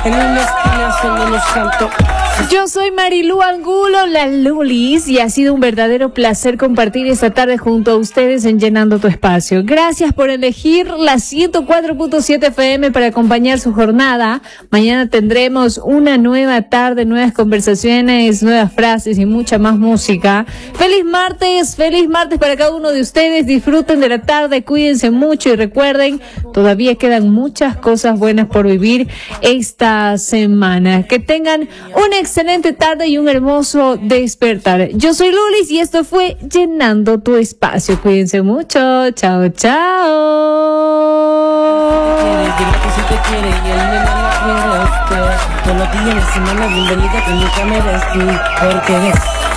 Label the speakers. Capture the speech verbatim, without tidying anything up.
Speaker 1: En una esquina solo los canto.
Speaker 2: Yo soy Marilu Angulo, la Lulis, y ha sido un verdadero placer compartir esta tarde junto a ustedes en Llenando tu Espacio. Gracias por elegir la ciento cuatro punto siete F M para acompañar su jornada. Mañana tendremos una nueva tarde, nuevas conversaciones, nuevas frases y mucha más música. Feliz martes, feliz martes para cada uno de ustedes. Disfruten de la tarde, cuídense mucho y recuerden, todavía quedan muchas cosas buenas por vivir esta semana. Que tengan una excelente tarde y un hermoso despertar. Yo soy Lulis y esto fue Llenando tu Espacio. Cuídense mucho. Chao, chao.
Speaker 1: Dile que si te quiere y él me manda a este. Todos los días de semana, bienvenida que nunca me vestí. Porque es